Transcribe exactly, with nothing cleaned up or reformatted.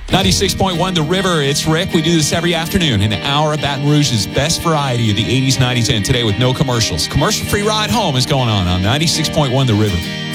ninety-six point one The River. It's Rick. We do this every afternoon. An hour of Baton Rouge's best variety of the eighties, nineties, and today with no commercials. Commercial-free ride home is going on on ninety-six point one The River.